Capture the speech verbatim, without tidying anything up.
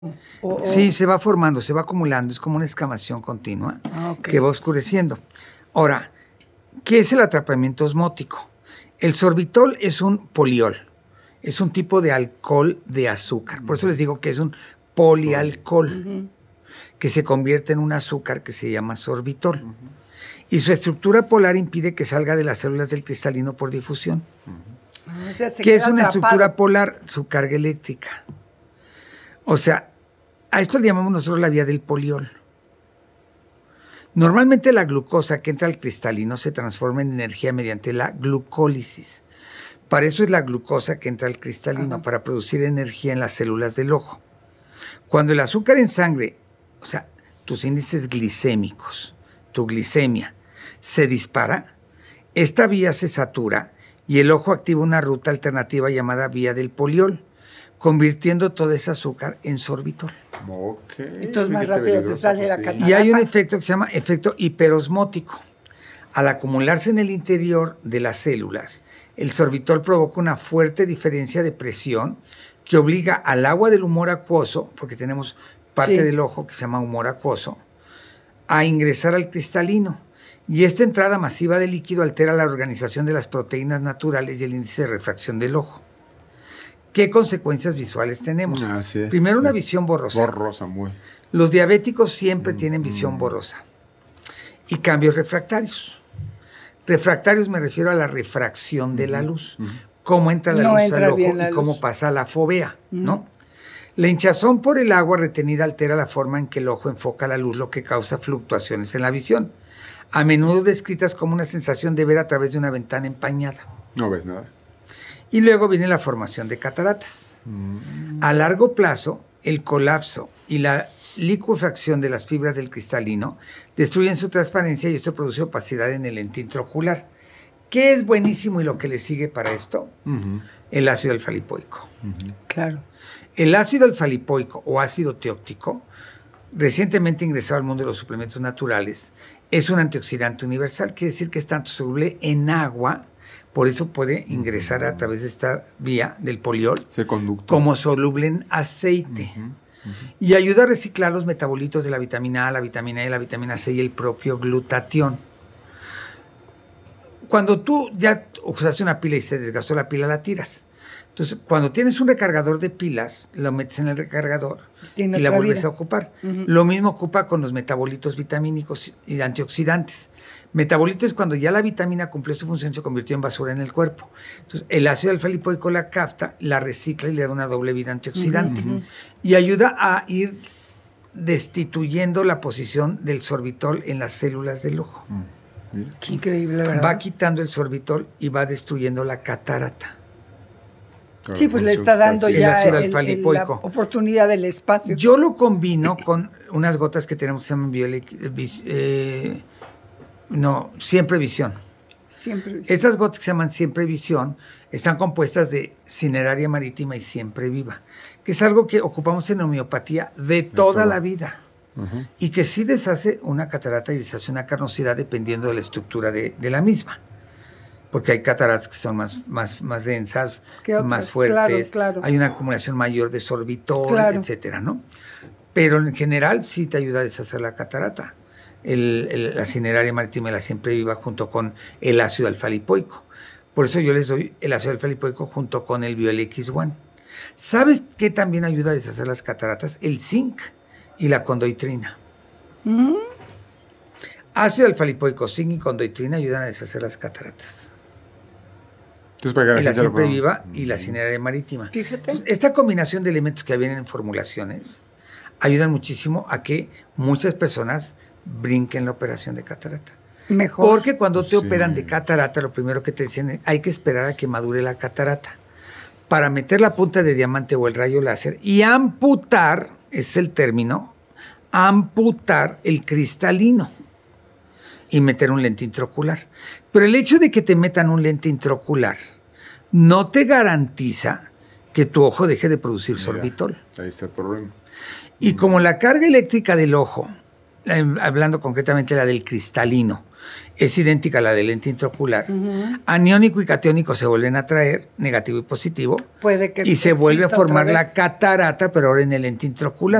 O, o... Sí, se va formando, se va acumulando, es como una escamación continua ah, okay. que va oscureciendo. Ahora, ¿qué es el atrapamiento osmótico? El sorbitol es un poliol, es un tipo de alcohol de azúcar, por eso les digo que es un polialcohol, uh-huh. que se convierte en un azúcar que se llama sorbitol. Uh-huh. Y su estructura polar impide que salga de las células del cristalino por difusión. Uh-huh. O sea, ¿qué es una atrapado. Estructura polar? Su carga eléctrica. O sea, a esto le llamamos nosotros la vía del poliol. Normalmente la glucosa que entra al cristalino se transforma en energía mediante la glucólisis. Para eso es la glucosa que entra al cristalino, uh-huh. para producir energía en las células del ojo. Cuando el azúcar en sangre, o sea, tus índices glicémicos, tu glicemia, se dispara, esta vía se satura y el ojo activa una ruta alternativa llamada vía del poliol, convirtiendo todo ese azúcar en sorbitol. Okay. Entonces más rápido te sale la catarata. Y hay un efecto que se llama efecto hiperosmótico. Al acumularse en el interior de las células, el sorbitol provoca una fuerte diferencia de presión que obliga al agua del humor acuoso, porque tenemos parte sí. del ojo que se llama humor acuoso, a ingresar al cristalino. Y esta entrada masiva de líquido altera la organización de las proteínas naturales y el índice de refracción del ojo. ¿Qué consecuencias visuales tenemos? Así es, Primero, sí. una visión borrosa. Borrosa, muy. Los diabéticos siempre mm, tienen visión mm. borrosa. Y cambios refractarios. Refractarios me refiero a la refracción de la luz. Mm. Cómo entra la no luz entra al ojo y luz. cómo pasa la fovea, mm. ¿no? Mm. La hinchazón por el agua retenida altera la forma en que el ojo enfoca la luz, lo que causa fluctuaciones en la visión. A menudo descritas como una sensación de ver a través de una ventana empañada. No ves nada. Y luego viene la formación de cataratas. Mm. A largo plazo, el colapso y la licuefacción de las fibras del cristalino destruyen su transparencia y esto produce opacidad en el lente intraocular. ¿Qué es buenísimo y lo que le sigue para esto? Uh-huh. El ácido alfa-lipoico. Uh-huh. Claro. El ácido alfa-lipoico o ácido teóctico, recientemente ingresado al mundo de los suplementos naturales, es un antioxidante universal. Quiere decir que es tanto soluble en agua, por eso puede ingresar a través de esta vía del poliol, como soluble en aceite. Uh-huh, uh-huh. Y ayuda a reciclar los metabolitos de la vitamina A, la vitamina E, la vitamina C y el propio glutatión. Cuando tú ya usaste una pila y se desgastó la pila, la tiras. Entonces, cuando tienes un recargador de pilas, lo metes en el recargador y la vuelves vida. a ocupar. Uh-huh. Lo mismo ocupa con los metabolitos vitamínicos y antioxidantes. Metabolitos es cuando ya la vitamina cumplió su función, se convirtió en basura en el cuerpo. Entonces, el ácido alfa-lipoico la capta, la recicla y le da una doble vida antioxidante. Uh-huh. Y ayuda a ir destituyendo la posición del sorbitol en las células del ojo. Uh-huh. Qué increíble, ¿verdad? Va quitando el sorbitol y va destruyendo la catarata. Sí, pues le está dando el ya el, el, el, la oportunidad del espacio. Yo lo combino con unas gotas que tenemos que se llaman Biolec, eh, no, Siempre Visión. Siempre Visión. Estas gotas que se llaman Siempre Visión están compuestas de cineraria marítima y siempre viva, que es algo que ocupamos en homeopatía de toda la vida. Uh-huh. Y que sí deshace una catarata y deshace una carnosidad dependiendo de la estructura de, de la misma. Porque hay cataratas que son más, más, más densas, más fuertes, claro, claro. Hay una acumulación mayor de sorbitol, claro. etcétera, ¿no? Pero en general sí te ayuda a deshacer la catarata. El, el, la cineraria marítima y la siempre viva junto con el ácido alfa-lipoico. Por eso yo les doy el ácido alfa-lipoico junto con el Biolex uno. ¿Sabes qué también ayuda a deshacer las cataratas? El zinc y la condoitrina. ¿Mm? Ácido alfa-lipoico, zinc y condoitrina ayudan a deshacer las cataratas. Entonces, para que y la siempre lo... viva y la cineraria marítima. Fíjate. Entonces, esta combinación de elementos que vienen en formulaciones ayudan muchísimo a que muchas personas brinquen la operación de catarata. Mejor. Porque cuando te sí. operan de catarata, lo primero que te dicen es hay que esperar a que madure la catarata para meter la punta de diamante o el rayo láser y amputar, es el término, amputar el cristalino y meter un lente intraocular. Pero el hecho de que te metan un lente intraocular no te garantiza que tu ojo deje de producir Mira, sorbitol. Ahí está el problema. Y como la carga eléctrica del ojo, hablando concretamente la del cristalino, es idéntica a la del lente intraocular. Uh-huh. Aniónico y catiónico se vuelven a atraer, negativo y positivo. Puede que y se vuelve a formar la catarata, pero ahora en el lente intraocular.